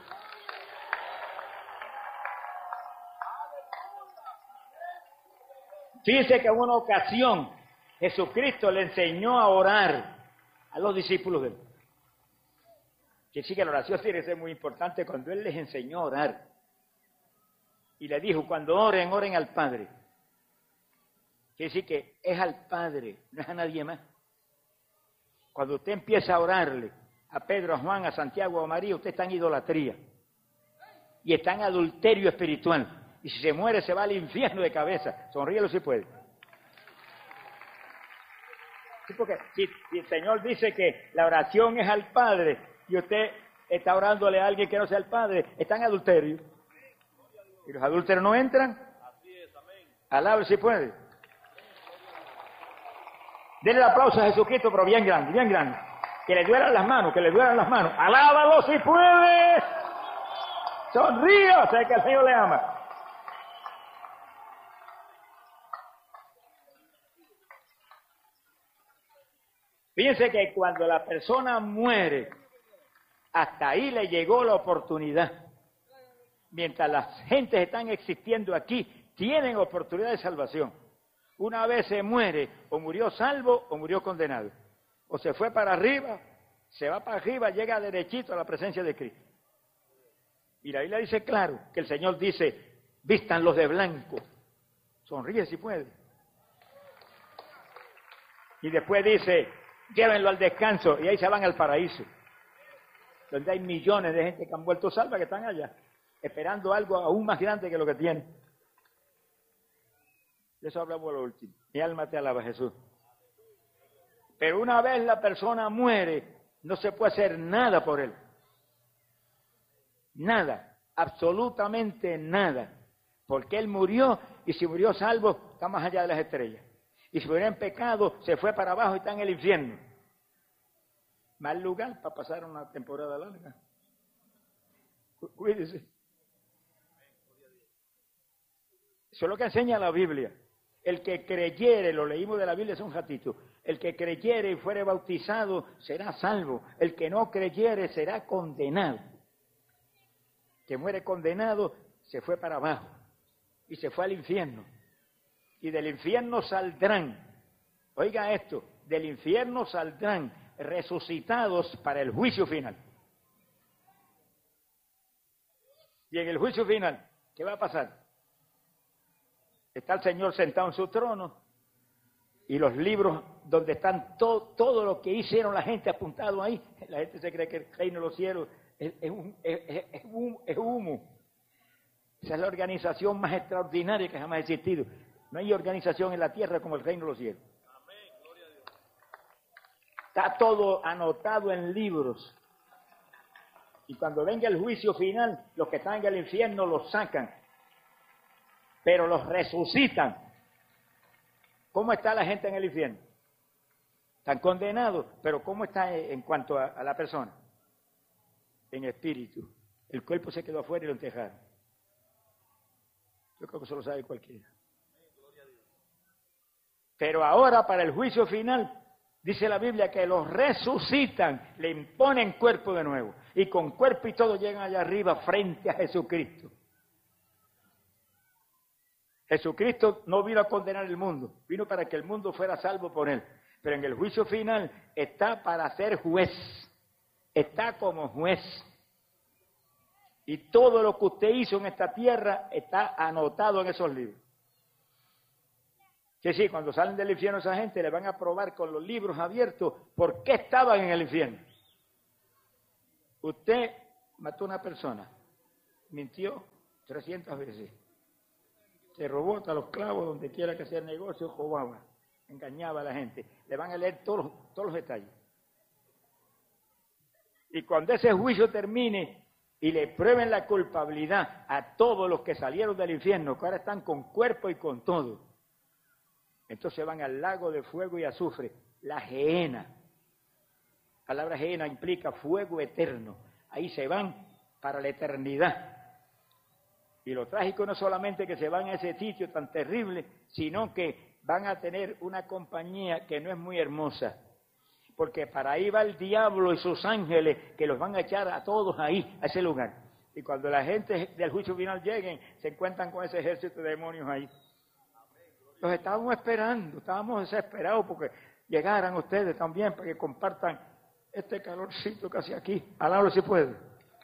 Fíjense que en una ocasión Jesucristo le enseñó a orar a los discípulos de él. Que sí que la oración tiene que ser muy importante cuando él les enseñó a orar. Y le dijo, cuando oren, oren al Padre. Quiere decir que es al Padre, no es a nadie más. Cuando usted empieza a orarle a Pedro, a Juan, a Santiago, a María, usted está en idolatría. Y está en adulterio espiritual. Y si se muere, se va al infierno de cabeza. Sonríelo si puede. Sí, porque si, si el Señor dice que la oración es al Padre y usted está orándole a alguien que no sea el Padre, está en adulterio. ¿Y los adúlteros no entran? Alábelo si puede. Denle el aplauso a Jesucristo, pero bien grande, bien grande. Que le duelan las manos, que le duelan las manos. ¡Alábalo si puede! ¡Sonríe! Sé que el Señor le ama. Fíjense que cuando la persona muere, hasta ahí le llegó la oportunidad. Mientras las gentes están existiendo aquí, tienen oportunidad de salvación. Una vez se muere, o murió salvo o murió condenado. O se fue para arriba, se va para arriba, llega derechito a la presencia de Cristo. Y la Biblia dice claro, que el Señor dice, vístanlos de blanco. Sonríe si puede. Y después dice, llévenlo al descanso, y ahí se van al paraíso. Donde hay millones de gente que han vuelto salva, que están allá, esperando algo aún más grande que lo que tienen. De eso hablamos lo último. Mi alma te alaba, Jesús. Pero una vez la persona muere, no se puede hacer nada por él. Nada, absolutamente nada. Porque él murió, y si murió salvo, está más allá de las estrellas. Y si murió en pecado, se fue para abajo y está en el infierno. Mal lugar para pasar una temporada larga. Cuídese. Eso es lo que enseña la Biblia. El que creyere, lo leímos de la Biblia hace un ratito, el que creyere y fuere bautizado será salvo. El que no creyere será condenado. Que muere condenado se fue para abajo y se fue al infierno. Y del infierno saldrán, oiga esto, del infierno saldrán resucitados para el juicio final. Y en el juicio final, ¿qué va a pasar? Está el Señor sentado en su trono y los libros donde están to, todo lo que hicieron la gente apuntado ahí. La gente se cree que el reino de los cielos es, es, un, es, es, es, un, es humo. Esa es la organización más extraordinaria que jamás ha existido. No hay organización en la tierra como el reino de los cielos. Amén, gloria a Dios. Está todo anotado en libros. Y cuando venga el juicio final, los que están en el infierno los sacan. Pero los resucitan. ¿Cómo está la gente en el infierno? Están condenados, pero ¿cómo está en cuanto a, a la persona? En espíritu. El cuerpo se quedó afuera y lo enterraron. Yo creo que eso lo sabe cualquiera. Pero ahora para el juicio final, dice la Biblia que los resucitan, le imponen cuerpo de nuevo. Y con cuerpo y todo llegan allá arriba frente a Jesucristo. Jesucristo no vino a condenar el mundo, vino para que el mundo fuera salvo por él. Pero en el juicio final está para ser juez, está como juez. Y todo lo que usted hizo en esta tierra está anotado en esos libros. Sí, sí, cuando salen del infierno esa gente le van a probar con los libros abiertos por qué estaban en el infierno. Usted mató a una persona, mintió trescientas veces, se robó hasta los clavos donde quiera que sea el negocio, robaba, engañaba a la gente. Le van a leer todos los, todos los detalles. Y cuando ese juicio termine y le prueben la culpabilidad a todos los que salieron del infierno, que ahora están con cuerpo y con todo, entonces van al lago de fuego y azufre, la gehenna. La palabra gehenna implica fuego eterno. Ahí se van para la eternidad. Y lo trágico no solamente que se van a ese sitio tan terrible, sino que van a tener una compañía que no es muy hermosa. Porque para ahí va el diablo y sus ángeles, que los van a echar a todos ahí, a ese lugar. Y cuando la gente del juicio final lleguen, se encuentran con ese ejército de demonios ahí. Los estábamos esperando, estábamos desesperados porque llegaran ustedes también, para que compartan este calorcito casi aquí. Alábalo si puede.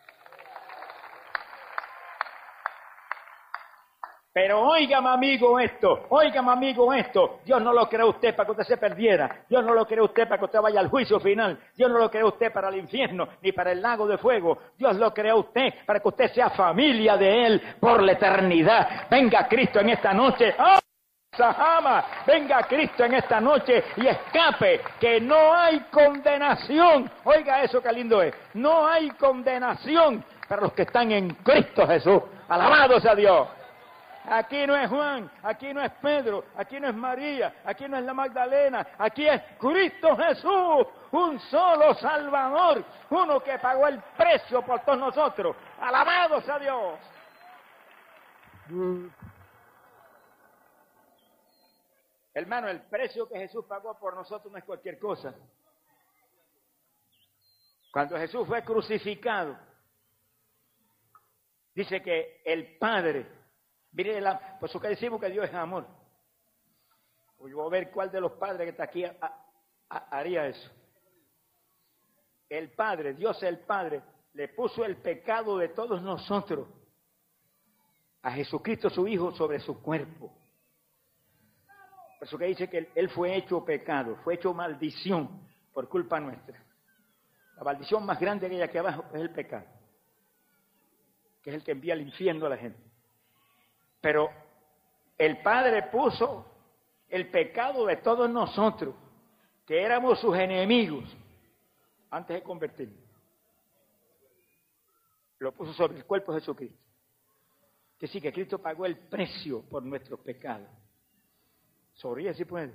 Pero óigame, amigo, esto, óigame, amigo, esto. Dios no lo creó usted para que usted se perdiera. Dios no lo creó usted para que usted vaya al juicio final. Dios no lo creó usted para el infierno, ni para el lago de fuego. Dios lo creó usted para que usted sea familia de Él por la eternidad. Venga Cristo en esta noche. ¡Oh! Sahama, venga Cristo en esta noche y escape, que no hay condenación. Oiga eso, qué lindo es. No hay condenación para los que están en Cristo Jesús. Alabado sea Dios. Aquí no es Juan, aquí no es Pedro, aquí no es María, aquí no es la Magdalena, aquí es Cristo Jesús, un solo Salvador, uno que pagó el precio por todos nosotros. Alabado sea Dios. Hermano, el precio que Jesús pagó por nosotros no es cualquier cosa. Cuando Jesús fue crucificado, dice que el Padre, mire, la, por eso que decimos que Dios es amor. Pues yo voy a ver cuál de los padres que está aquí a, a, haría eso. El Padre, Dios el Padre, le puso el pecado de todos nosotros a Jesucristo su Hijo sobre su cuerpo. Por eso que dice que él, él fue hecho pecado, fue hecho maldición por culpa nuestra. La maldición más grande que hay aquí abajo es el pecado, que es el que envía al infierno a la gente. Pero el Padre puso el pecado de todos nosotros, que éramos sus enemigos, antes de convertirnos. Lo puso sobre el cuerpo de Jesucristo. Que sí, que Cristo pagó el precio por nuestros pecados. Sonríe si puede.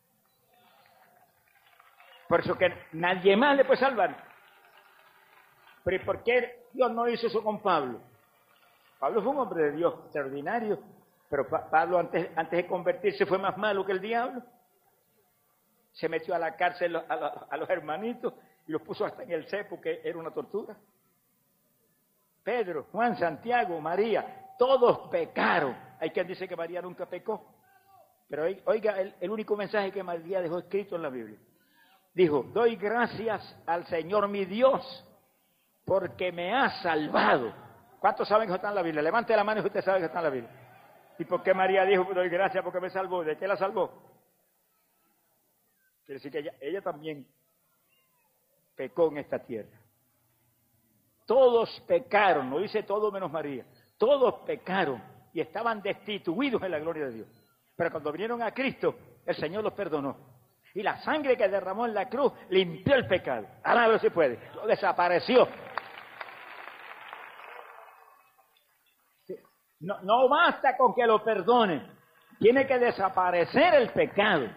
Por eso que nadie más le puede salvar. Pero ¿y por qué Dios no hizo eso con Pablo? Pablo fue un hombre de Dios extraordinario, pero Pablo antes, antes de convertirse fue más malo que el diablo. Se metió a la cárcel a, la, a los hermanitos y los puso hasta en el cepo, que era una tortura. Pedro, Juan, Santiago, María, todos pecaron. Hay quien dice que María nunca pecó. Pero oiga el, el único mensaje que María dejó escrito en la Biblia. Dijo, doy gracias al Señor mi Dios porque me ha salvado. ¿Cuántos saben que está en la Biblia? Levante la mano si usted sabe que está en la Biblia. ¿Y por qué María dijo, doy gracias porque me salvó? ¿De qué la salvó? Quiere decir que ella, ella también pecó en esta tierra. Todos pecaron, no dice todo menos María. Todos pecaron y estaban destituidos en la gloria de Dios. Pero cuando vinieron a Cristo, el Señor los perdonó. Y la sangre que derramó en la cruz limpió el pecado. Ahora si puede, lo desapareció. No, no basta con que lo perdone, tiene que desaparecer el pecado.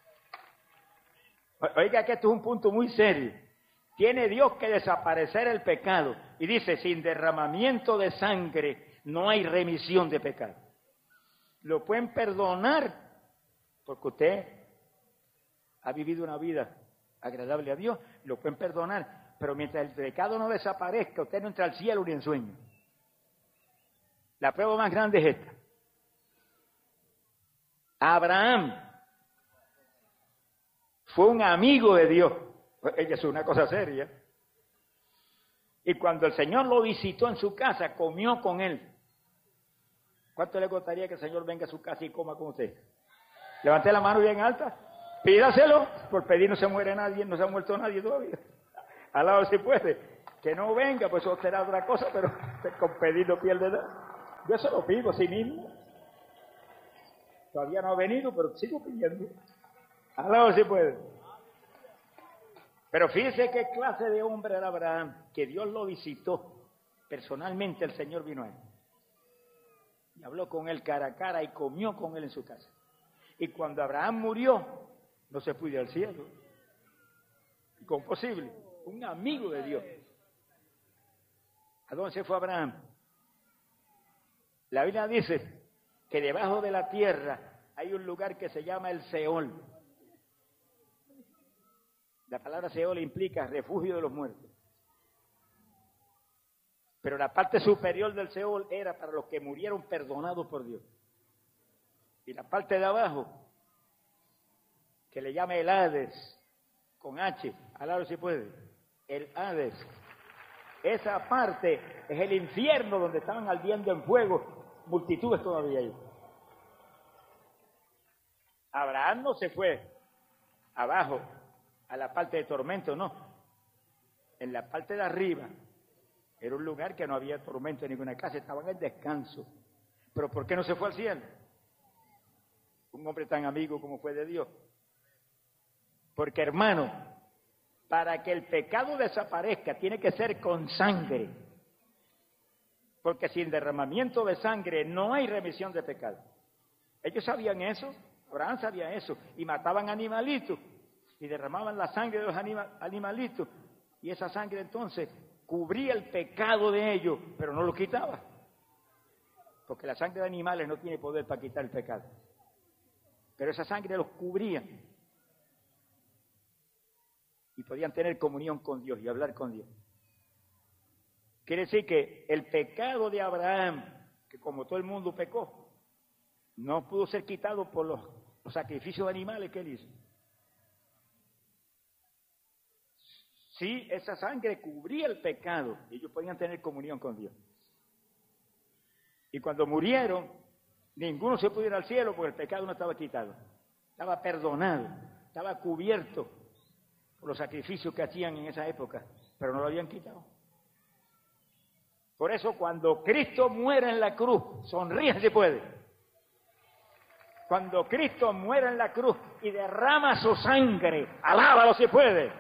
Oiga que esto es un punto muy serio. Tiene Dios que desaparecer el pecado. Y dice, sin derramamiento de sangre no hay remisión de pecado. Lo pueden perdonar porque usted ha vivido una vida agradable a Dios, lo pueden perdonar, pero mientras el pecado no desaparezca, usted no entra al cielo ni en sueño. La prueba más grande es esta. Abraham fue un amigo de Dios. Ella es una cosa seria. Y cuando el Señor lo visitó en su casa, comió con él. ¿Cuánto le gustaría que el Señor venga a su casa y coma con usted? Levante la mano bien alta. Pídaselo. Por pedir no se muere nadie, no se ha muerto nadie todavía. Al lado si puede. Que no venga, pues eso será otra cosa, pero con pedir no pierde nada. Yo se lo pido a sí mismo. Todavía no ha venido, pero sigo pidiendo. Al lado si puede. Pero fíjese qué clase de hombre era Abraham, que Dios lo visitó. Personalmente el Señor vino a él. Y habló con él cara a cara y comió con él en su casa. Y cuando Abraham murió, no se pudo ir al cielo. ¿Cómo posible? Un amigo de Dios. ¿A dónde se fue Abraham? La Biblia dice que debajo de la tierra hay un lugar que se llama el Seol. La palabra Seol implica refugio de los muertos. Pero la parte superior del Seol era para los que murieron perdonados por Dios. Y la parte de abajo, que le llama el Hades, con H, al lado si puede, el Hades. Esa parte es el infierno donde estaban ardiendo en fuego multitudes todavía ahí. Abraham no se fue abajo a la parte de tormento, no. En la parte de arriba era un lugar que no había tormento en ninguna casa, estaban en descanso. ¿Pero por qué no se fue al cielo? Un hombre tan amigo como fue de Dios. Porque, hermano, para que el pecado desaparezca tiene que ser con sangre. Porque sin derramamiento de sangre no hay remisión de pecado. Ellos sabían eso, Abraham sabía eso, y mataban animalitos, y derramaban la sangre de los anima, animalitos, y esa sangre entonces cubría el pecado de ellos, pero no lo quitaba. Porque la sangre de animales no tiene poder para quitar el pecado. Pero esa sangre los cubría. Y podían tener comunión con Dios y hablar con Dios. Quiere decir que el pecado de Abraham, que como todo el mundo pecó, no pudo ser quitado por los, los sacrificios de animales que él hizo. Sí, esa sangre cubría el pecado y ellos podían tener comunión con Dios. Y cuando murieron, ninguno se pudo ir al cielo porque el pecado no estaba quitado. Estaba perdonado, estaba cubierto por los sacrificios que hacían en esa época, pero no lo habían quitado. Por eso cuando Cristo muere en la cruz, sonríe si puede. Cuando Cristo muere en la cruz y derrama su sangre, alábalo si puede.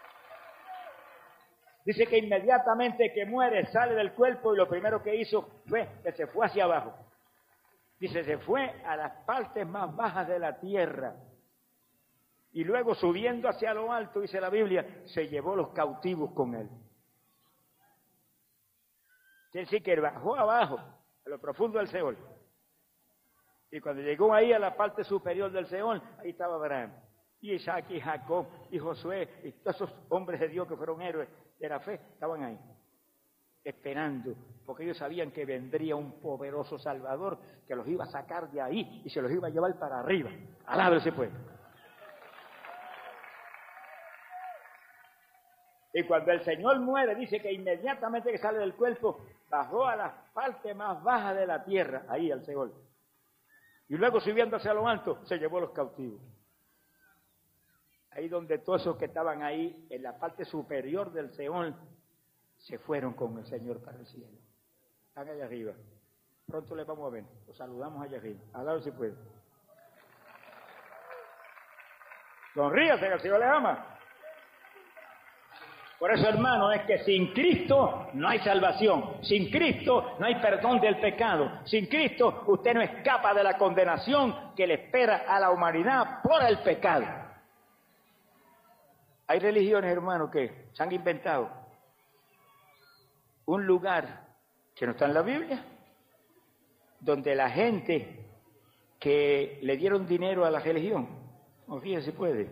Dice que inmediatamente que muere sale del cuerpo y lo primero que hizo fue que se fue hacia abajo. Dice, se fue a las partes más bajas de la tierra. Y luego subiendo hacia lo alto, dice la Biblia, se llevó los cautivos con él. Quiere decir que bajó abajo, a lo profundo del Seol. Y cuando llegó ahí a la parte superior del Seol, ahí estaba Abraham, y Isaac, y Jacob, y Josué, y todos esos hombres de Dios que fueron héroes de la fe, estaban ahí, esperando, porque ellos sabían que vendría un poderoso Salvador que los iba a sacar de ahí y se los iba a llevar para arriba. Alábese pues. Y cuando el Señor muere, dice que inmediatamente que sale del cuerpo, bajó a la parte más baja de la tierra, ahí al Seol. Y luego subiendo hacia lo alto, se llevó a los cautivos. Ahí donde todos esos que estaban ahí, en la parte superior del Seol, se fueron con el Señor para el cielo. Están allá arriba. Pronto les vamos a ver. Los saludamos allá arriba. Al lado si puede. Sonríase, que el Señor les ama. Por eso, hermano, es que sin Cristo no hay salvación. Sin Cristo no hay perdón del pecado. Sin Cristo usted no escapa de la condenación que le espera a la humanidad por el pecado. Hay religiones, hermano, que se han inventado un lugar que no está en la Biblia, donde la gente que le dieron dinero a la religión, o fíjese si puede,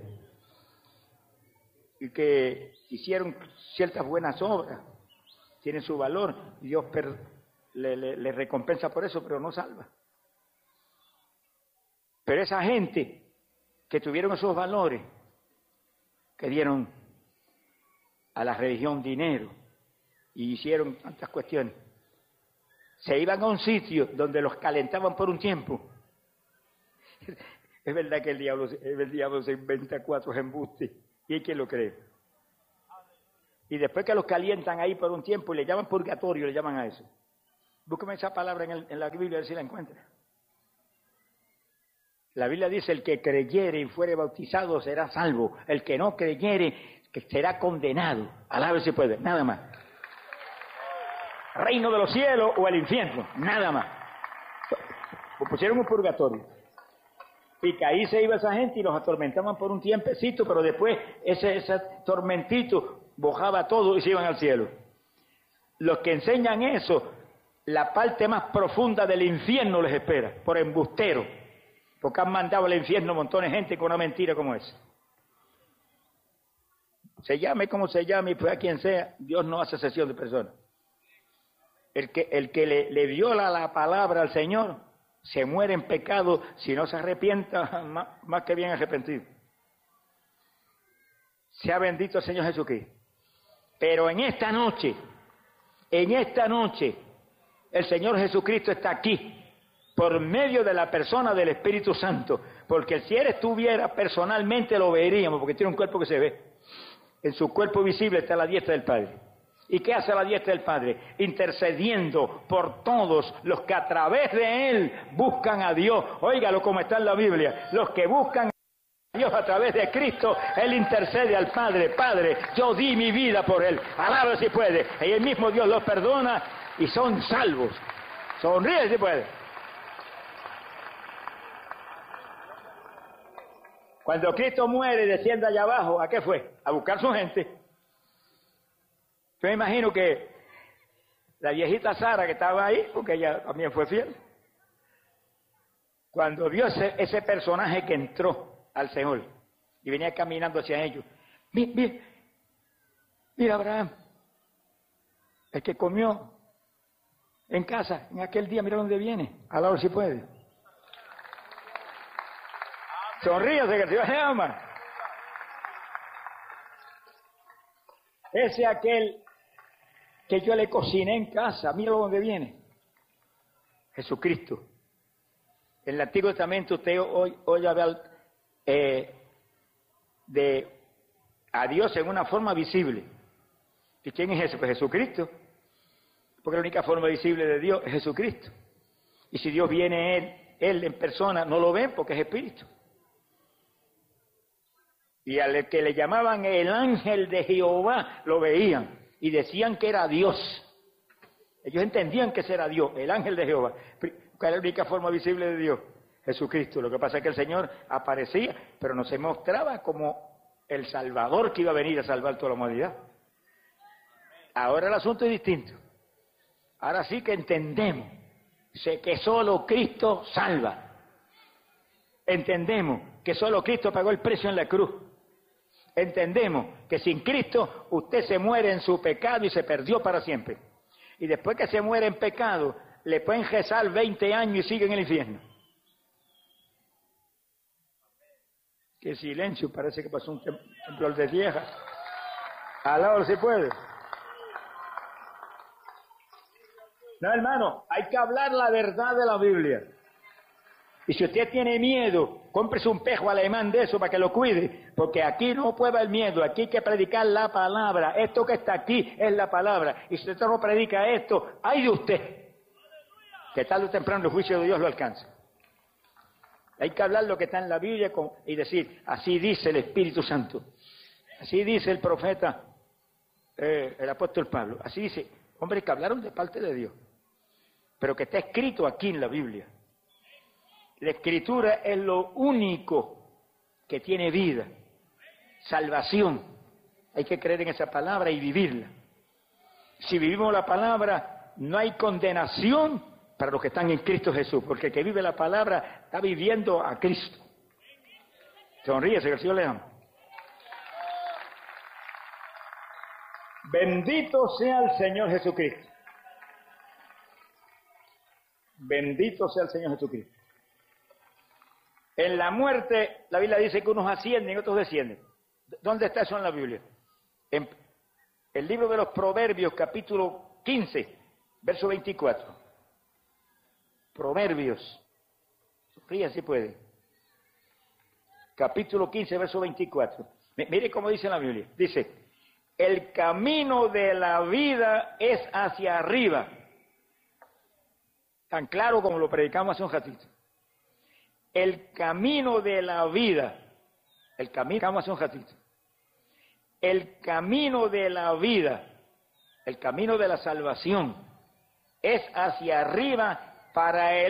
y que hicieron ciertas buenas obras, tienen su valor, Dios per, le, le, le recompensa por eso, pero no salva. Pero esa gente que tuvieron esos valores, que dieron a la religión dinero y hicieron tantas cuestiones, se iban a un sitio donde los calentaban por un tiempo. Es verdad que el diablo, el diablo se inventa cuatro embustes y hay quien lo cree. Y después que los calientan ahí por un tiempo y le llaman purgatorio, le llaman a eso. Búscame esa palabra en, el, en la Biblia a ver si la encuentra. La Biblia dice, el que creyere y fuere bautizado será salvo. El que no creyere que será condenado. Alábese si puede, nada más. Reino de los cielos o el infierno, nada más. Pusieron un purgatorio. Y que ahí se iba esa gente y los atormentaban por un tiempecito, pero después ese, ese tormentito bojaba todo y se iban al cielo. Los que enseñan eso, la parte más profunda del infierno les espera, por embustero, porque han mandado al infierno montones de gente con una mentira como esa. Se llame como se llame y pues a quien sea, Dios no hace excepción de personas. El que, el que le, le viola la palabra al Señor se muere en pecado si no se arrepienta, más, más que bien arrepentido. Sea bendito el Señor Jesucristo. Pero en esta noche, en esta noche, el Señor Jesucristo está aquí por medio de la persona del Espíritu Santo, porque si Él estuviera personalmente lo veríamos, porque tiene un cuerpo que se ve. En su cuerpo visible está la diestra del Padre. ¿Y qué hace la diestra del Padre? Intercediendo por todos los que a través de Él buscan a Dios. Óigalo como está en la Biblia. Los que buscan a Dios a través de Cristo, Él intercede al Padre. Padre, yo di mi vida por Él. Alábalo si puede. Y el mismo Dios los perdona y son salvos. Sonríe si puede. Cuando Cristo muere y desciende allá abajo, ¿a qué fue? A buscar su gente. Yo me imagino que la viejita Sara que estaba ahí, porque ella también fue fiel, cuando vio ese, ese personaje que entró al Señor y venía caminando hacia ellos, mira, mira, mira Abraham, el que comió en casa en aquel día, mira dónde viene, a la hora si puede. Sonríase que el Señor le ama. Ese aquel que yo le cociné en casa, mira dónde viene. Jesucristo. En el Antiguo Testamento usted hoy, hoy habla eh, de a Dios en una forma visible. ¿Y quién es ese? Pues Jesucristo. Porque la única forma visible de Dios es Jesucristo. Y si Dios viene Él, Él en persona, no lo ven porque es Espíritu. Y al que le llamaban el ángel de Jehová, lo veían y decían que era Dios. Ellos entendían que ese era Dios, el ángel de Jehová. ¿Cuál es la única forma visible de Dios? Jesucristo. Lo que pasa es que el Señor aparecía, pero no se mostraba como el Salvador que iba a venir a salvar toda la humanidad. Ahora el asunto es distinto. Ahora sí que entendemos sé que solo Cristo salva. Entendemos que solo Cristo pagó el precio en la cruz. Entendemos que sin Cristo usted se muere en su pecado y se perdió para siempre. Y después que se muere en pecado, le pueden rezar veinte años y sigue en el infierno. Qué silencio, parece que pasó un temblor de tierra. Al lado se puede. No, hermano, hay que hablar la verdad de la Biblia. Y si usted tiene miedo, cómprese un pejo alemán de eso para que lo cuide, porque aquí no puede el miedo, aquí hay que predicar la palabra. Esto que está aquí es la palabra. Y si usted no predica esto, ¡ay de usted! Que tarde o temprano el juicio de Dios lo alcanza. Hay que hablar lo que está en la Biblia y decir, así dice el Espíritu Santo. Así dice el profeta, eh, el apóstol Pablo. Así dice, hombres que hablaron de parte de Dios, pero que está escrito aquí en la Biblia. La Escritura es lo único que tiene vida, salvación. Hay que creer en esa palabra y vivirla. Si vivimos la palabra, no hay condenación para los que están en Cristo Jesús, porque el que vive la palabra está viviendo a Cristo. Sonríese, que el Señor le ama. Bendito sea el Señor Jesucristo. Bendito sea el Señor Jesucristo. En la muerte, la Biblia dice que unos ascienden y otros descienden. ¿Dónde está eso en la Biblia? En el libro de los Proverbios, capítulo quince, verso veinticuatro. Proverbios. Ríe si puede. capítulo quince, verso veinticuatro. Mire cómo dice la Biblia. Dice, el camino de la vida es hacia arriba. Tan claro como lo predicamos hace un ratito. El camino de la vida, el camino, hace un ratito. El camino de la vida, el camino de la salvación, es hacia arriba para el